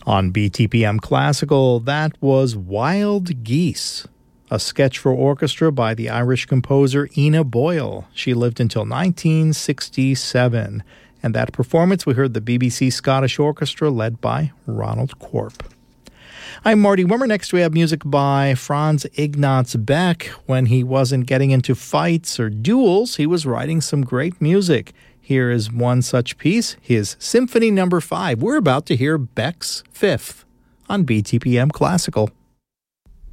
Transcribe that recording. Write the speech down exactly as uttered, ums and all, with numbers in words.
On B T P M Classical, that was Wild Geese, a sketch for orchestra by the Irish composer Ina Boyle. She lived until nineteen sixty-seven. And that performance, we heard the B B C Scottish Orchestra led by Ronald Corp. I'm Marty Wimmer. Next we have music by Franz Ignaz Beck. When he wasn't getting into fights or duels, he was writing some great music. Here is one such piece, his Symphony Number five. We're about to hear Beck's Fifth on B T P M Classical.